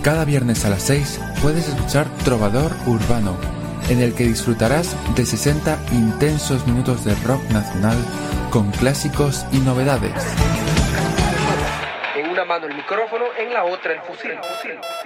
Cada viernes a las 6 puedes escuchar Trovador Urbano, en el que disfrutarás de 60 intensos minutos de rock nacional con clásicos y novedades. En una mano el micrófono, en la otra el fusil.